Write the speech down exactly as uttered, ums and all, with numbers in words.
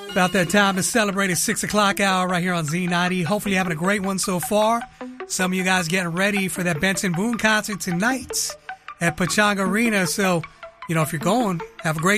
About that time to celebrate a six o'clock hour right here on Z ninety. Hopefully you're having a great one so far. Some of you guys getting ready for that Benson Boone concert tonight at Pechanga Arena. So, you know, if you're going, have a great